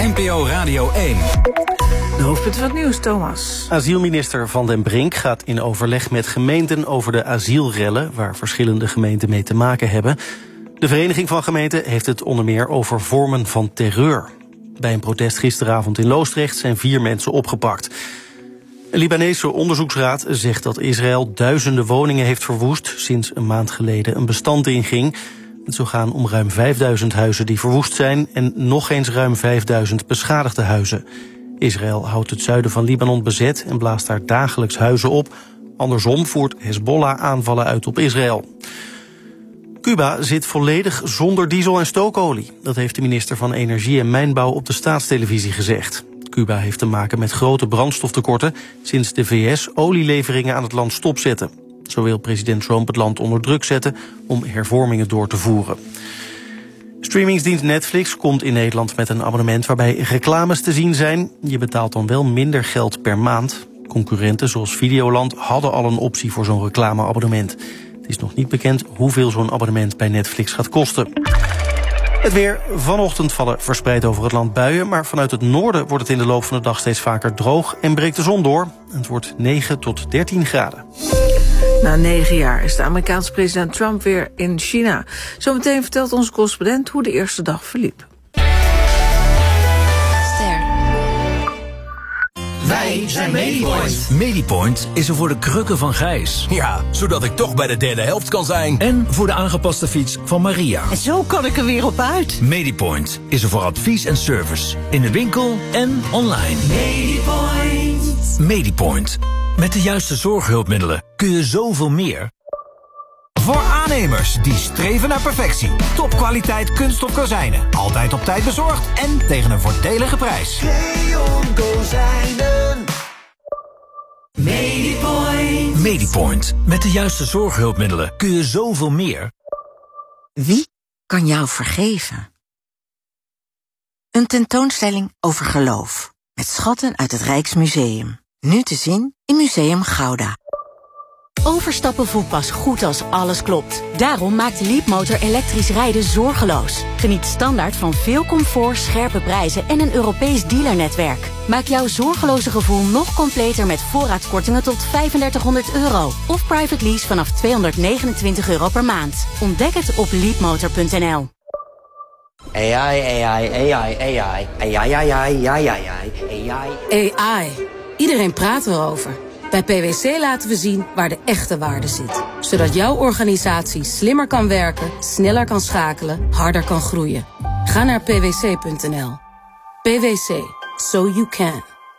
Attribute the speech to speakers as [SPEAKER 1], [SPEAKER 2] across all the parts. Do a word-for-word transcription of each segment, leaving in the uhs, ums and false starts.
[SPEAKER 1] N P O Radio één.
[SPEAKER 2] De hoofdpunten van het nieuws, Thomas.
[SPEAKER 3] Asielminister Van den Brink gaat in overleg met gemeenten over de asielrellen, waar verschillende gemeenten mee te maken hebben. De Vereniging van Gemeenten heeft het onder meer over vormen van terreur. Bij een protest gisteravond in Loosdrecht zijn vier mensen opgepakt. Een Libanese onderzoeksraad zegt dat Israël duizenden woningen heeft verwoest sinds een maand geleden een bestand inging. Het zou gaan om ruim vijfduizend huizen die verwoest zijn en nog eens ruim vijfduizend beschadigde huizen. Israël houdt het zuiden van Libanon bezet en blaast daar dagelijks huizen op. Andersom voert Hezbollah aanvallen uit op Israël. Cuba zit volledig zonder diesel en stookolie. Dat heeft de minister van Energie en Mijnbouw op de staatstelevisie gezegd. Cuba heeft te maken met grote brandstoftekorten sinds de V S olieleveringen aan het land stopzetten. Zo wil president Trump het land onder druk zetten om hervormingen door te voeren. Streamingsdienst Netflix komt in Nederland met een abonnement waarbij reclames te zien zijn. Je betaalt dan wel minder geld per maand. Concurrenten zoals Videoland hadden al een optie voor zo'n reclameabonnement. Het is nog niet bekend hoeveel zo'n abonnement bij Netflix gaat kosten. Het weer. Vanochtend vallen verspreid over het land buien, maar vanuit het noorden wordt het in de loop van de dag steeds vaker droog en breekt de zon door. Het wordt negen tot dertien graden.
[SPEAKER 2] Na negen jaar is de Amerikaanse president Trump weer in China. Zometeen vertelt onze correspondent hoe de eerste dag verliep.
[SPEAKER 4] Wij zijn Medipoint.
[SPEAKER 5] Medipoint is er voor de krukken van Gijs.
[SPEAKER 4] Ja, zodat ik toch bij de derde helft kan zijn.
[SPEAKER 5] En voor de aangepaste fiets van Maria.
[SPEAKER 6] En zo kan ik er weer op uit.
[SPEAKER 5] Medipoint is er voor advies en service. In de winkel en online.
[SPEAKER 4] Medipoint.
[SPEAKER 5] Medipoint. Met de juiste zorghulpmiddelen kun je zoveel meer.
[SPEAKER 4] Voor aannemers die streven naar perfectie. Topkwaliteit kunststof kozijnen. Altijd op tijd bezorgd en tegen een voordelige prijs. Creon Kozijnen. Medipoint.
[SPEAKER 5] Medipoint. Met de juiste zorghulpmiddelen kun je zoveel meer.
[SPEAKER 6] Wie kan jou vergeven? Een tentoonstelling over geloof. Met schatten uit het Rijksmuseum. Nu te zien in Museum Gouda.
[SPEAKER 7] Overstappen voelt pas goed als alles klopt. Daarom maakt Leapmotor elektrisch rijden zorgeloos. Geniet standaard van veel comfort, scherpe prijzen en een Europees dealernetwerk. Maak jouw zorgeloze gevoel nog completer met voorraadkortingen tot vijfendertighonderd euro. Of private lease vanaf tweehonderdnegenentwintig euro per maand. Ontdek het op leapmotor punt n l.
[SPEAKER 8] A I, A I, A I, A I, A I, A I, A I, A I, A I.
[SPEAKER 9] A I. Iedereen praat erover. Bij P W C laten we zien waar de echte waarde zit. Zodat jouw organisatie slimmer kan werken, sneller kan schakelen, harder kan groeien. Ga naar p w c punt n l. P W C. So you can.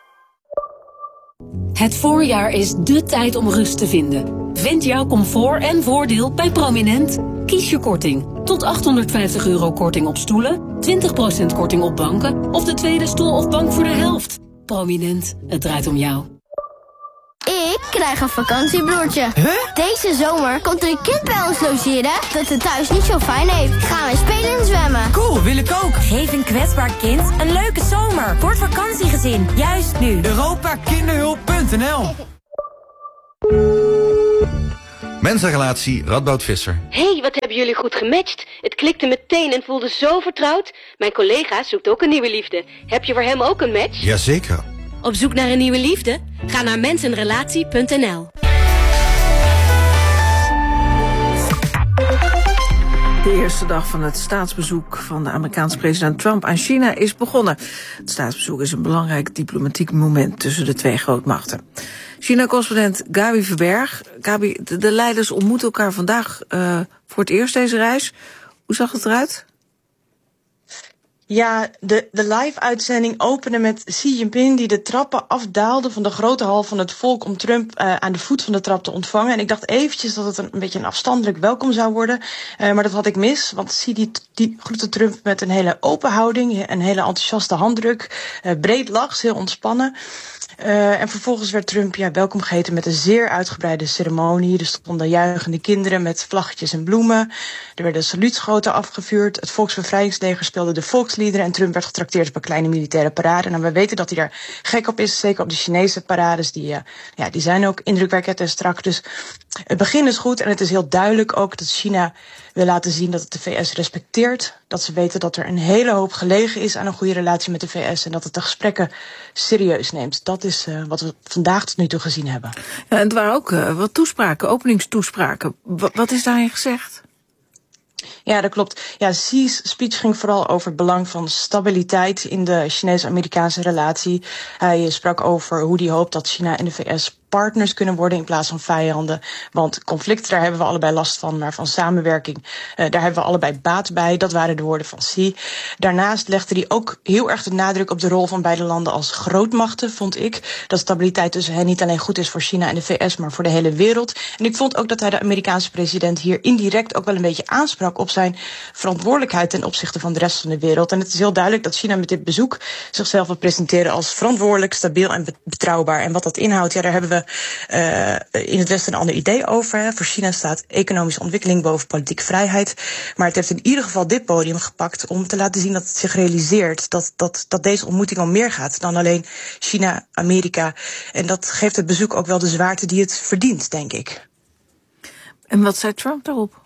[SPEAKER 10] Het voorjaar is dé tijd om rust te vinden. Vind jouw comfort en voordeel bij Prominent. Kies je korting. Tot achthonderdvijftig euro korting op stoelen, twintig procent korting op banken of de tweede stoel of bank voor de helft. Prominent, het draait om jou.
[SPEAKER 11] Ik krijg een vakantiebroertje.
[SPEAKER 4] Huh?
[SPEAKER 11] Deze zomer komt er een kind bij ons logeren dat het thuis niet zo fijn heeft. Gaan we spelen en zwemmen.
[SPEAKER 4] Cool, wil ik ook.
[SPEAKER 12] Geef een kwetsbaar kind een leuke zomer voor het vakantiegezin. Juist nu.
[SPEAKER 4] Europa Kinderhulp punt n l.
[SPEAKER 13] Mensenrelatie Radboud Visser.
[SPEAKER 14] Hey, wat hebben jullie goed gematcht. Het klikte meteen en voelde zo vertrouwd. Mijn collega zoekt ook een nieuwe liefde. Heb je voor hem ook een match?
[SPEAKER 13] Jazeker.
[SPEAKER 14] Op zoek naar een nieuwe liefde? Ga naar mensenrelatie punt n l.
[SPEAKER 2] De eerste dag van het staatsbezoek van de Amerikaanse president Trump aan China is begonnen. Het staatsbezoek is een belangrijk diplomatiek moment tussen de twee grootmachten. China-correspondent Gabi Verberg. Gabi, de, de leiders ontmoeten elkaar vandaag uh, voor het eerst deze reis. Hoe zag het eruit?
[SPEAKER 15] Ja, de, de live-uitzending opende met Xi Jinping die de trappen afdaalde van de grote hal van het volk om Trump uh, aan de voet van de trap te ontvangen. En ik dacht eventjes dat het een, een beetje een afstandelijk welkom zou worden. Uh, maar dat had ik mis, want Xi die, die groette Trump met een hele open houding, een hele enthousiaste handdruk, uh, breed lach, heel ontspannen. Uh, en vervolgens werd Trump ja, welkom geheten met een zeer uitgebreide ceremonie. Er stonden juichende kinderen met vlaggetjes en bloemen. Er werden saluutschoten afgevuurd. Het Volksbevrijdingsleger speelde de volksliederen en Trump werd getrakteerd op een kleine militaire parade. Nou, we weten dat hij daar gek op is, zeker op de Chinese parades. Die, uh, ja, die zijn ook indrukwekkend en strak. Dus het begin is goed en het is heel duidelijk ook dat China wil laten zien dat het de V S respecteert. Dat ze weten dat er een hele hoop gelegen is aan een goede relatie met de V S en dat het de gesprekken serieus neemt. Dat is uh, wat we vandaag tot nu toe gezien hebben.
[SPEAKER 2] Ja, en het waren ook uh, wat toespraken, openingstoespraken. W- wat is daarin gezegd?
[SPEAKER 15] Ja, dat klopt. Ja, Xi's speech ging vooral over het belang van stabiliteit in de Chinese-Amerikaanse relatie. Hij sprak over hoe hij hoopt dat China en de V S partners kunnen worden in plaats van vijanden. Want conflicten, daar hebben we allebei last van, maar van samenwerking, uh, daar hebben we allebei baat bij. Dat waren de woorden van Xi. Daarnaast legde hij ook heel erg de nadruk op de rol van beide landen als grootmachten, vond ik. Dat stabiliteit tussen hen niet alleen goed is voor China en de V S, maar voor de hele wereld. En ik vond ook dat hij de Amerikaanse president hier indirect ook wel een beetje aansprak op zijn verantwoordelijkheid ten opzichte van de rest van de wereld. En het is heel duidelijk dat China met dit bezoek zichzelf wil presenteren als verantwoordelijk, stabiel en betrouwbaar. En wat dat inhoudt, ja, daar hebben we Uh, in het Westen een ander idee over. Hè. Voor China staat economische ontwikkeling boven politieke vrijheid. Maar het heeft in ieder geval dit podium gepakt om te laten zien dat het zich realiseert dat, dat, dat deze ontmoeting om meer gaat dan alleen China, Amerika. En dat geeft het bezoek ook wel de zwaarte die het verdient, denk ik.
[SPEAKER 2] En wat zei Trump daarop?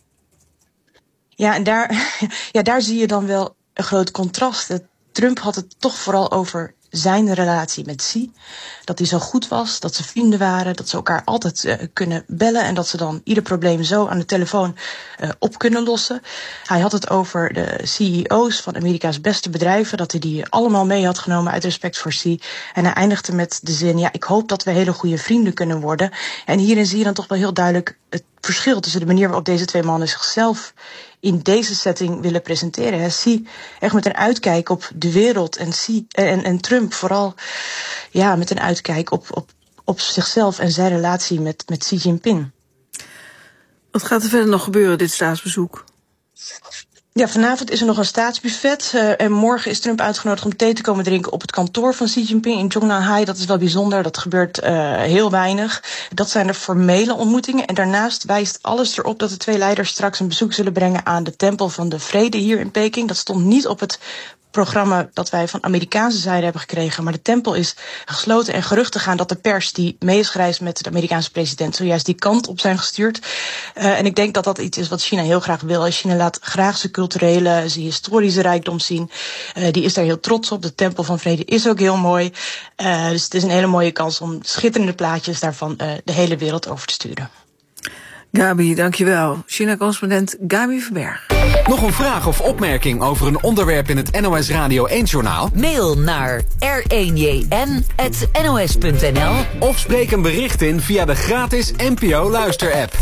[SPEAKER 15] Ja, en daar, ja, daar zie je dan wel een groot contrast. Trump had het toch vooral over zijn relatie met Xi. Dat hij zo goed was, dat ze vrienden waren, dat ze elkaar altijd uh, kunnen bellen en dat ze dan ieder probleem zo aan de telefoon uh, op kunnen lossen. Hij had het over de C E O's van Amerika's beste bedrijven, dat hij die allemaal mee had genomen uit respect voor Xi. En hij eindigde met de zin, ja, ik hoop dat we hele goede vrienden kunnen worden. En hierin zie je dan toch wel heel duidelijk het verschil tussen de manier waarop deze twee mannen zichzelf in deze setting willen presenteren. Xi echt met een uitkijk op de wereld en, Xi, en, en Trump vooral ja, met een uitkijk op, op, op zichzelf en zijn relatie met, met Xi Jinping.
[SPEAKER 2] Wat gaat er verder nog gebeuren, dit staatsbezoek?
[SPEAKER 15] Ja, vanavond is er nog een staatsbuffet. Uh, en morgen is Trump uitgenodigd om thee te komen drinken op het kantoor van Xi Jinping in Zhongnanhai. Dat is wel bijzonder, dat gebeurt uh, heel weinig. Dat zijn de formele ontmoetingen. En daarnaast wijst alles erop dat de twee leiders straks een bezoek zullen brengen aan de Tempel van de Vrede hier in Peking. Dat stond niet op het programma dat wij van Amerikaanse zijde hebben gekregen. Maar de tempel is gesloten en geruchten gaan dat de pers die mee is gereisd met de Amerikaanse president zojuist die kant op zijn gestuurd. Uh, en ik denk dat dat iets is wat China heel graag wil. China laat graag zijn culturele, zijn historische rijkdom zien. Uh, die is daar heel trots op. De Tempel van Vrede is ook heel mooi. Uh, dus het is een hele mooie kans om schitterende plaatjes daarvan uh, de hele wereld over te sturen.
[SPEAKER 2] Gabi, dankjewel. China-correspondent Gabi Verberg.
[SPEAKER 4] Nog een vraag of opmerking over een onderwerp in het N O S Radio één-journaal?
[SPEAKER 1] Mail naar r één j n at n o s punt n l
[SPEAKER 4] of spreek een bericht in via de gratis N P O-luisterapp.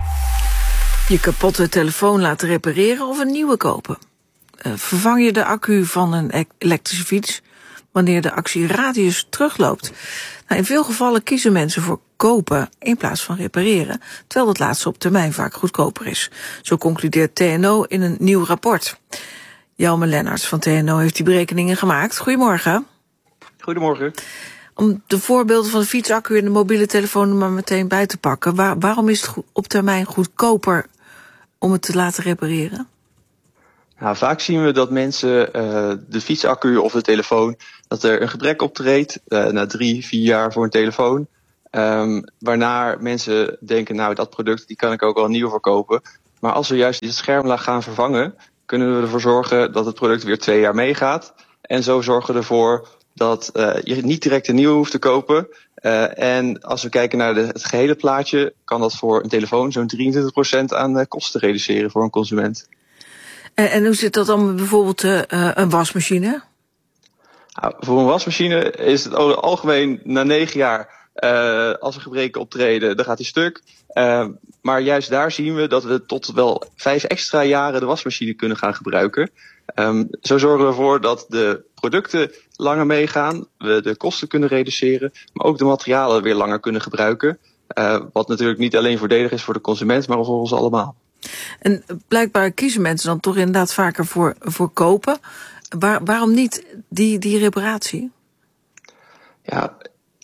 [SPEAKER 2] Je kapotte telefoon laten repareren of een nieuwe kopen. Uh, vervang je de accu van een elektrische fiets wanneer de actieradius terugloopt? Nou, in veel gevallen kiezen mensen voor kopen in plaats van repareren, terwijl dat laatste op termijn vaak goedkoper is. Zo concludeert T N O in een nieuw rapport. Jelme Lennarts van T N O heeft die berekeningen gemaakt. Goedemorgen.
[SPEAKER 16] Goedemorgen.
[SPEAKER 2] Om de voorbeelden van de fietsaccu en de mobiele telefoon er maar meteen bij te pakken, waar, waarom is het op termijn goedkoper om het te laten repareren?
[SPEAKER 16] Nou, vaak zien we dat mensen uh, de fietsaccu of de telefoon, dat er een gebrek optreedt uh, na drie, vier jaar voor een telefoon. Um, waarna mensen denken, nou, dat product die kan ik ook wel nieuw verkopen. Maar als we juist die schermlaag gaan vervangen, kunnen we ervoor zorgen dat het product weer twee jaar meegaat. En zo zorgen we ervoor dat uh, je niet direct een nieuwe hoeft te kopen. Uh, en als we kijken naar de, het gehele plaatje, kan dat voor een telefoon zo'n drieëntwintig procent aan uh, kosten reduceren voor een consument.
[SPEAKER 2] En, en hoe zit dat dan met bijvoorbeeld uh, een wasmachine?
[SPEAKER 16] Nou, voor een wasmachine is het over het algemeen na negen jaar, uh, als er gebreken optreden, dan gaat die stuk. Uh, maar juist daar zien we dat we tot wel vijf extra jaren de wasmachine kunnen gaan gebruiken. Um, zo zorgen we ervoor dat de producten langer meegaan, we de kosten kunnen reduceren, maar ook de materialen weer langer kunnen gebruiken. Uh, wat natuurlijk niet alleen voordelig is voor de consument, maar voor ons allemaal.
[SPEAKER 2] En blijkbaar kiezen mensen dan toch inderdaad vaker voor, voor kopen. Waar, waarom niet die, die reparatie?
[SPEAKER 16] Ja,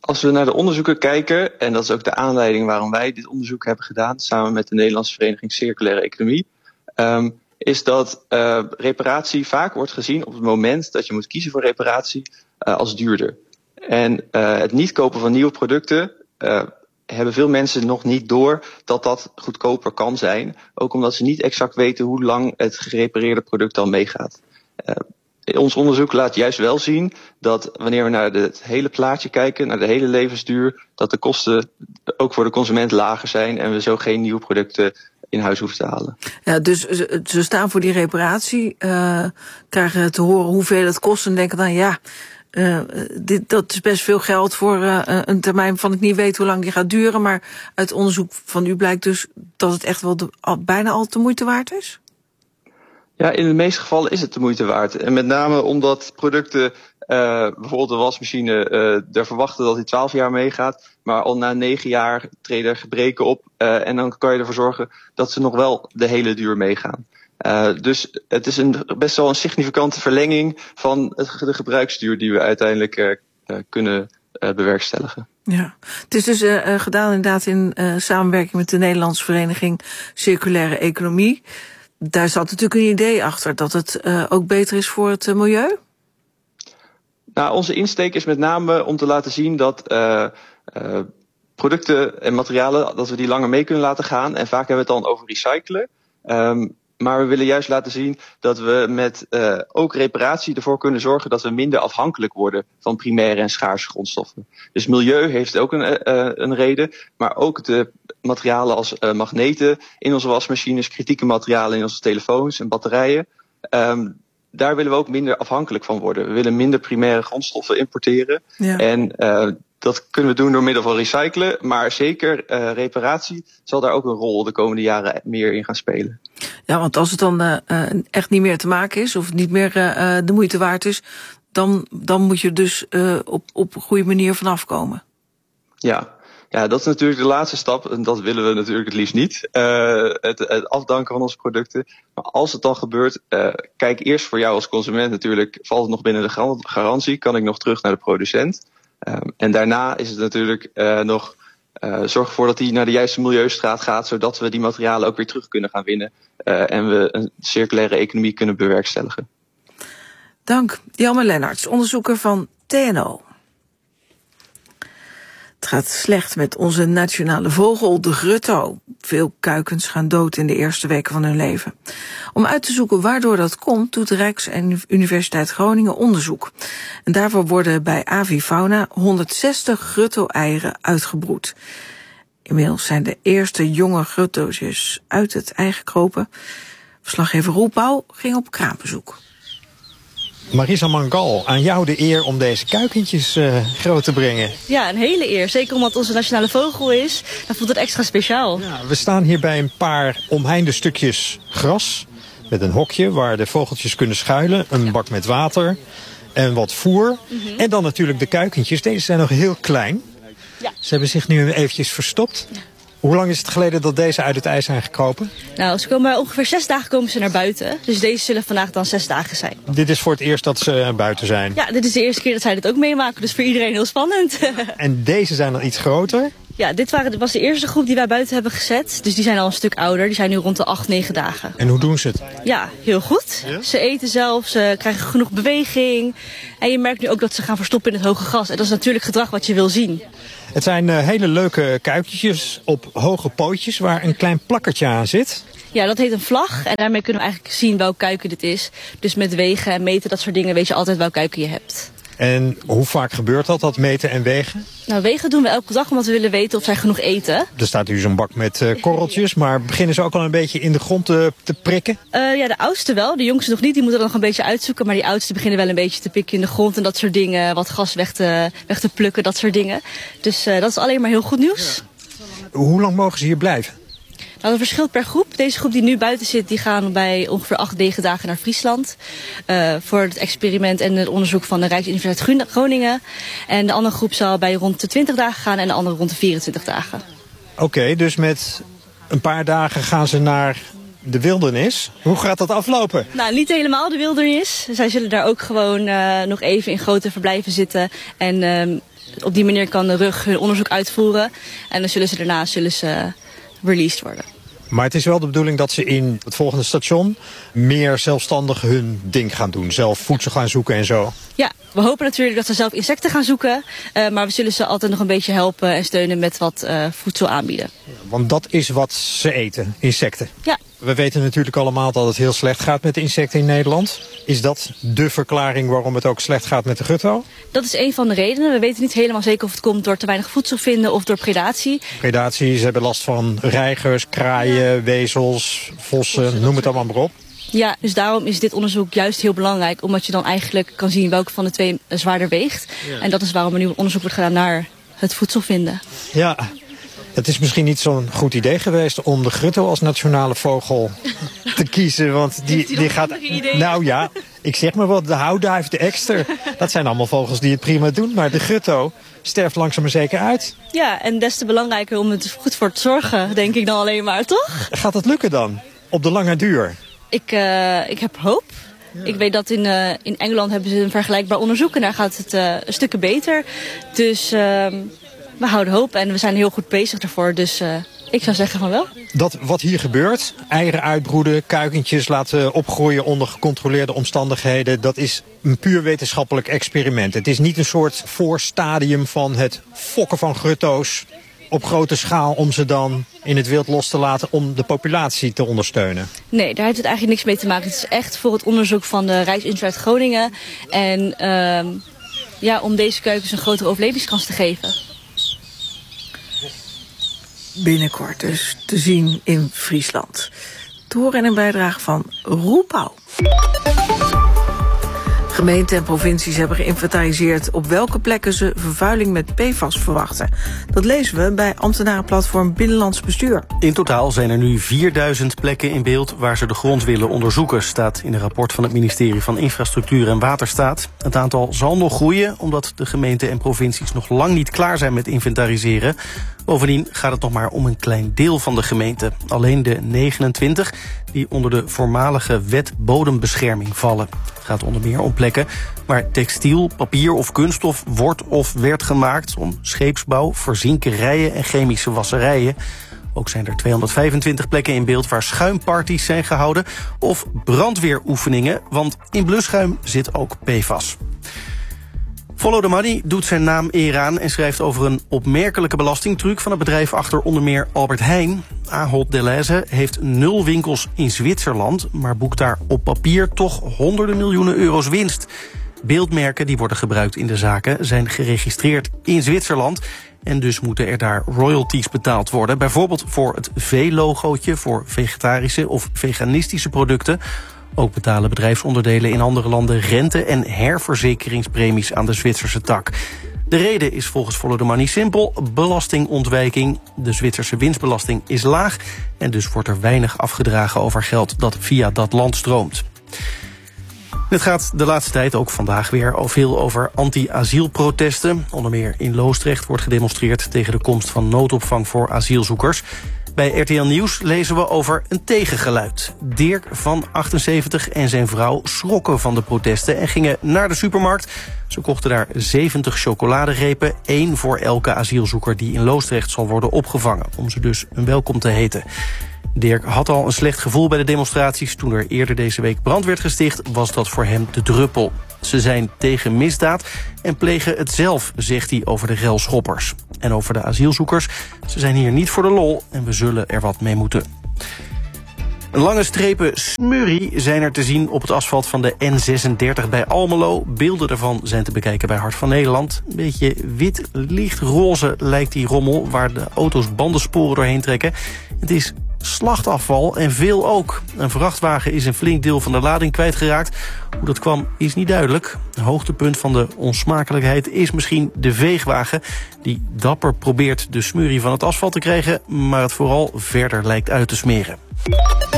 [SPEAKER 16] Als we naar de onderzoeken kijken, en dat is ook de aanleiding waarom wij dit onderzoek hebben gedaan, samen met de Nederlandse Vereniging Circulaire Economie, um, is dat uh, reparatie vaak wordt gezien op het moment dat je moet kiezen voor reparatie uh, als duurder. En uh, het niet kopen van nieuwe producten uh, hebben veel mensen nog niet door dat dat goedkoper kan zijn. Ook omdat ze niet exact weten hoe lang het gerepareerde product al meegaat. Uh, Ons onderzoek laat juist wel zien dat wanneer we naar het hele plaatje kijken, naar de hele levensduur, dat de kosten ook voor de consument lager zijn en we zo geen nieuwe producten in huis hoeven te halen.
[SPEAKER 2] Ja, dus ze staan voor die reparatie, uh, krijgen te horen hoeveel het kost en denken dan ja, uh, dit, dat is best veel geld voor uh, een termijn van ik niet weet hoe lang die gaat duren. Maar uit onderzoek van u blijkt dus dat het echt wel de, al, bijna al de moeite waard is?
[SPEAKER 16] Ja, in de meeste gevallen is het de moeite waard. En met name omdat producten, uh, bijvoorbeeld de wasmachine, uh, daar verwachten dat die twaalf jaar meegaat. Maar al na negen jaar treden er gebreken op. Uh, en dan kan je ervoor zorgen dat ze nog wel de hele duur meegaan. Uh, dus het is een, best wel een significante verlenging van het, de gebruiksduur die we uiteindelijk uh, uh, kunnen uh, bewerkstelligen.
[SPEAKER 2] Ja, het is dus uh, gedaan inderdaad in uh, samenwerking met de Nederlandse Vereniging Circulaire Economie. Daar zat natuurlijk een idee achter dat het uh, ook beter is voor het uh, milieu?
[SPEAKER 16] Nou, onze insteek is met name om te laten zien dat uh, uh, producten en materialen, dat we die langer mee kunnen laten gaan. En vaak hebben we het dan over recyclen. Um, maar we willen juist laten zien dat we met uh, ook reparatie ervoor kunnen zorgen dat we minder afhankelijk worden van primaire en schaarse grondstoffen. Dus milieu heeft ook een, uh, een reden, maar ook de materialen als uh, magneten in onze wasmachines, kritieke materialen in onze telefoons en batterijen. Um, daar willen we ook minder afhankelijk van worden. We willen minder primaire grondstoffen importeren. Ja. En uh, dat kunnen we doen door middel van recyclen. Maar zeker uh, reparatie zal daar ook een rol de komende jaren meer in gaan spelen.
[SPEAKER 2] Ja, want als het dan uh, echt niet meer te maken is, of niet meer uh, de moeite waard is, dan, dan moet je dus uh, op, op een goede manier vanaf komen.
[SPEAKER 16] Ja. Ja, dat is natuurlijk de laatste stap en dat willen we natuurlijk het liefst niet. Uh, het, het afdanken van onze producten. Maar als het dan gebeurt, uh, kijk eerst voor jou als consument natuurlijk, valt het nog binnen de garantie? Kan ik nog terug naar de producent? Uh, en daarna is het natuurlijk uh, nog, uh, zorg ervoor dat die naar de juiste milieustraat gaat, zodat we die materialen ook weer terug kunnen gaan winnen. Uh, en we een circulaire economie kunnen bewerkstelligen.
[SPEAKER 2] Dank, Jelmer Lennarts, onderzoeker van T N O. Het gaat slecht met onze nationale vogel, de grutto. Veel kuikens gaan dood in de eerste weken van hun leven. Om uit te zoeken waardoor dat komt, doet de Rijksuniversiteit Groningen onderzoek. En daarvoor worden bij Avifauna honderdzestig grutto-eieren uitgebroed. Inmiddels zijn de eerste jonge gruttootjes uit het ei gekropen. Verslaggever Roel Pauw ging op kraambezoek.
[SPEAKER 17] Marisa Mangal, aan jou de eer om deze kuikentjes uh, groot te brengen.
[SPEAKER 18] Ja, een hele eer. Zeker omdat het onze nationale vogel is. Dan voelt het extra speciaal.
[SPEAKER 17] Ja, we staan hier bij een paar omheinde stukjes gras. Met een hokje waar de vogeltjes kunnen schuilen. Een bak met water en wat voer. Mm-hmm. En dan natuurlijk de kuikentjes. Deze zijn nog heel klein. Ja. Ze hebben zich nu eventjes verstopt. Ja. Hoe lang is het geleden dat deze uit het ei zijn gekropen?
[SPEAKER 18] Nou, ze komen ongeveer zes dagen komen ze naar buiten. Dus deze zullen vandaag dan zes dagen zijn.
[SPEAKER 17] Dit is voor het eerst dat ze buiten zijn?
[SPEAKER 18] Ja, dit is de eerste keer dat zij dit ook meemaken. Dus voor iedereen heel spannend.
[SPEAKER 17] En deze zijn dan iets groter?
[SPEAKER 18] Ja, dit waren, was de eerste groep die wij buiten hebben gezet. Dus die zijn al een stuk ouder. Die zijn nu rond de acht, negen dagen.
[SPEAKER 17] En hoe doen ze het?
[SPEAKER 18] Ja, heel goed. Ja? Ze eten zelf, ze krijgen genoeg beweging. En je merkt nu ook dat ze gaan verstoppen in het hoge gras. En dat is natuurlijk gedrag wat je wil zien.
[SPEAKER 17] Het zijn uh, hele leuke kuikentjes op hoge pootjes waar een klein plakkertje aan zit.
[SPEAKER 18] Ja, dat heet een vlag. En daarmee kunnen we eigenlijk zien welk kuiken dit is. Dus met wegen en meten, dat soort dingen, weet je altijd welk kuiken je hebt.
[SPEAKER 17] En hoe vaak gebeurt dat, dat meten en wegen?
[SPEAKER 18] Nou, wegen doen we elke dag omdat we willen weten of zij genoeg eten.
[SPEAKER 17] Er staat hier zo'n bak met uh, korreltjes, maar beginnen ze ook al een beetje in de grond te, te prikken?
[SPEAKER 18] Uh, ja, de oudste wel. De jongste nog niet, die moeten er nog een beetje uitzoeken. Maar die oudste beginnen wel een beetje te pikken in de grond en dat soort dingen. Wat gas weg te, weg te plukken, dat soort dingen. Dus uh, dat is alleen maar heel goed nieuws.
[SPEAKER 17] Ja. Hoe lang mogen ze hier blijven?
[SPEAKER 18] Nou, dat verschilt per groep. Deze groep die nu buiten zit, die gaan bij ongeveer acht, negen dagen naar Friesland. Uh, voor het experiment en het onderzoek van de Rijksuniversiteit Groningen. En de andere groep zal bij rond de twintig dagen gaan en de andere rond de vierentwintig dagen.
[SPEAKER 17] Oké, okay, dus met een paar dagen gaan ze naar de wildernis. Hoe gaat dat aflopen?
[SPEAKER 18] Nou, niet helemaal de wildernis. Zij zullen daar ook gewoon uh, nog even in grote verblijven zitten. En uh, op die manier kan de rug hun onderzoek uitvoeren. En dan zullen ze daarna zullen ze released worden.
[SPEAKER 17] Maar het is wel de bedoeling dat ze in het volgende station meer zelfstandig hun ding gaan doen. Zelf voedsel gaan zoeken en zo.
[SPEAKER 18] Ja, we hopen natuurlijk dat ze zelf insecten gaan zoeken. Uh, maar we zullen ze altijd nog een beetje helpen en steunen met wat uh, voedsel aanbieden.
[SPEAKER 17] Want dat is wat ze eten, insecten.
[SPEAKER 18] Ja.
[SPEAKER 17] We weten natuurlijk allemaal dat het heel slecht gaat met de insecten in Nederland. Is dat de verklaring waarom het ook slecht gaat met de gutto?
[SPEAKER 18] Dat is een van de redenen. We weten niet helemaal zeker of het komt door te weinig voedsel vinden of door predatie.
[SPEAKER 17] Predatie, ze hebben last van reigers, kraaien, wezels, vossen, noem het allemaal maar op.
[SPEAKER 18] Ja, dus daarom is dit onderzoek juist heel belangrijk. Omdat je dan eigenlijk kan zien welke van de twee zwaarder weegt. Ja. En dat is waarom er nu onderzoek wordt gedaan naar het voedsel vinden.
[SPEAKER 17] Ja. Het is misschien niet zo'n goed idee geweest om de grutto als nationale vogel te kiezen. Want die, die gaat. Nou ja, ik zeg maar wat, de houtduif, de ekster. Dat zijn allemaal vogels die het prima doen. Maar de grutto sterft langzaam maar zeker uit.
[SPEAKER 18] Ja, en des te belangrijker om het goed voor te zorgen, denk ik dan alleen maar, toch?
[SPEAKER 17] Gaat dat lukken dan? Op de lange duur?
[SPEAKER 18] Ik, uh, ik heb hoop. Ja. Ik weet dat in, uh, in Engeland hebben ze een vergelijkbaar onderzoek en daar gaat het uh, een stukje beter. Dus uh, we houden hoop en we zijn heel goed bezig daarvoor. Dus uh, ik zou zeggen van wel.
[SPEAKER 17] Dat wat hier gebeurt, eieren uitbroeden, kuikentjes laten opgroeien onder gecontroleerde omstandigheden, dat is een puur wetenschappelijk experiment. Het is niet een soort voorstadium van het fokken van grutto's op grote schaal om ze dan in het wild los te laten om de populatie te ondersteunen.
[SPEAKER 18] Nee, daar heeft het eigenlijk niks mee te maken. Het is echt voor het onderzoek van de Rijksuniversiteit Groningen. En uh, ja, om deze kuikens een grotere overlevingskans te geven.
[SPEAKER 2] Binnenkort dus te zien in Friesland. Te horen in een bijdrage van Roel Pauw. Gemeenten en provincies hebben geïnventariseerd op welke plekken ze vervuiling met P F A S verwachten. Dat lezen we bij ambtenarenplatform Binnenlands Bestuur.
[SPEAKER 3] In totaal zijn er nu vierduizend plekken in beeld waar ze de grond willen onderzoeken, staat in een rapport van het ministerie van Infrastructuur en Waterstaat. Het aantal zal nog groeien, omdat de gemeenten en provincies nog lang niet klaar zijn met inventariseren. Bovendien gaat het nog maar om een klein deel van de gemeente. Alleen de negenentwintig die onder de voormalige wet bodembescherming vallen. Het gaat onder meer om plekken waar textiel, papier of kunststof wordt of werd gemaakt, om scheepsbouw, verzinkerijen en chemische wasserijen. Ook zijn er tweehonderdvijfentwintig plekken in beeld waar schuimparties zijn gehouden of brandweeroefeningen, want in blusschuim zit ook P F A S. Follow the Money doet zijn naam eer aan en schrijft over een opmerkelijke belastingtruc van het bedrijf achter onder meer Albert Heijn. Ahold Delhaize heeft nul winkels in Zwitserland, maar boekt daar op papier toch honderden miljoenen euro's winst. Beeldmerken die worden gebruikt in de zaken zijn geregistreerd in Zwitserland en dus moeten er daar royalties betaald worden. Bijvoorbeeld voor het V-logootje voor vegetarische of veganistische producten. Ook betalen bedrijfsonderdelen in andere landen rente- en herverzekeringspremies aan de Zwitserse tak. De reden is volgens Follow the Money simpel: belastingontwijking. De Zwitserse winstbelasting is laag en dus wordt er weinig afgedragen over geld dat via dat land stroomt. Het gaat de laatste tijd, ook vandaag weer, al veel over anti-asielprotesten. Onder meer in Loosdrecht wordt gedemonstreerd tegen de komst van noodopvang voor asielzoekers. Bij R T L Nieuws lezen we over een tegengeluid. Dirk van achtenzeventig en zijn vrouw schrokken van de protesten en gingen naar de supermarkt. Ze kochten daar zeventig chocoladerepen, één voor elke asielzoeker die in Loosdrecht zal worden opgevangen, om ze dus een welkom te heten. Dirk had al een slecht gevoel bij de demonstraties. Toen er eerder deze week brand werd gesticht, was dat voor hem de druppel. Ze zijn tegen misdaad en plegen het zelf, zegt hij over de relschoppers. En over de asielzoekers: ze zijn hier niet voor de lol en we zullen er wat mee moeten. Lange strepen smurrie zijn er te zien op het asfalt van de N zesendertig bij Almelo. Beelden daarvan zijn te bekijken bij Hart van Nederland. Een beetje wit, licht roze lijkt die rommel waar de auto's bandensporen doorheen trekken. Het is slachtafval en veel ook. Een vrachtwagen is een flink deel van de lading kwijtgeraakt. Hoe dat kwam is niet duidelijk. Het hoogtepunt van de onsmakelijkheid is misschien de veegwagen, die dapper probeert de smurrie van het asfalt te krijgen, maar het vooral verder lijkt uit te smeren.